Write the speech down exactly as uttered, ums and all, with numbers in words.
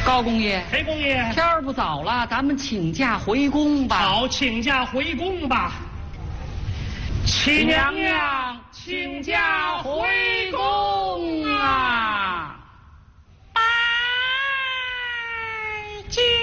高公爷， 黑公爷， 天儿不早了，咱们请假回宫吧。 好，请假回宫吧。齐娘娘，请假回